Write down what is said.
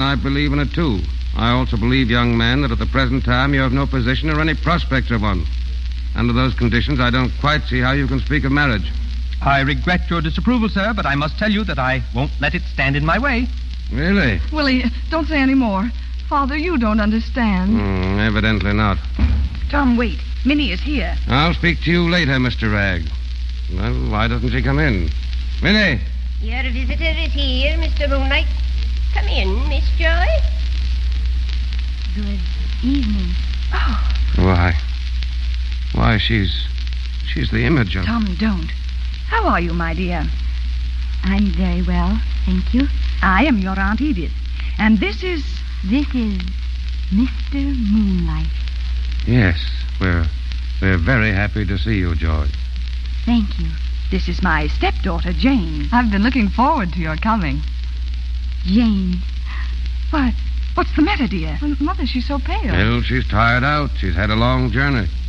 I believe in it, too. I also believe, young man, that at the present time you have no position or any prospects of one. Under those conditions, I don't quite see how you can speak of marriage. I regret your disapproval, sir, but I must tell you that I won't let it stand in my way. Really? Willie, don't say any more. Father, you don't understand. Evidently not. Tom, wait. Minnie is here. I'll speak to you later, Mr. Ragg. Well, why doesn't she come in? Minnie! Your visitor is here, Mr. Moonlight. Come in, Miss Joy. Good evening. Oh. Why, she's the image of... Tom, don't. How are you, my dear? I'm very well, thank you. I am your Aunt Edith. And this is... This is Mr. Moonlight. Yes, we're very happy to see you, Joy. Thank you. This is my stepdaughter, Jane. I've been looking forward to your coming. Jane. What? What's the matter, dear? Well, Mother, she's so pale. Well, she's tired out. She's had a long journey.